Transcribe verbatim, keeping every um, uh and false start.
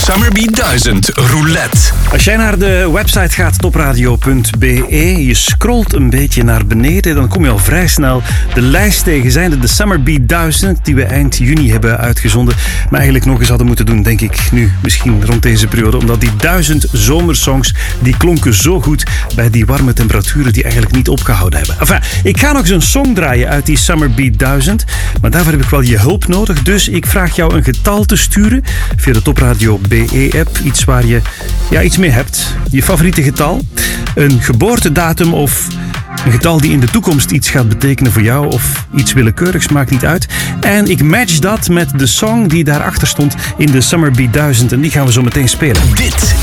Summer Beat duizend Roulette. Als jij naar de website gaat, topradio punt b e, je scrolt een beetje naar beneden, dan kom je al vrij snel de lijst tegen. Zijn het de Summer Beat duizend die we eind juni hebben uitgezonden, maar eigenlijk nog eens hadden moeten doen, denk ik nu, misschien rond deze periode, omdat die duizend zomersongs, die klonken zo goed bij die warme temperaturen die eigenlijk niet opgehouden hebben. Enfin, ik ga nog eens een song draaien uit die Summer Beat duizend, maar daarvoor heb ik wel je hulp nodig, dus ik vraag jou een getal te sturen via de Topradio B E-app, iets waar je ja, iets mee hebt. Je favoriete getal, een geboortedatum of een getal die in de toekomst iets gaat betekenen voor jou of iets willekeurigs, maakt niet uit. En ik match dat met de song die daarachter stond in de Summer Beat duizend en die gaan we zo meteen spelen. Dit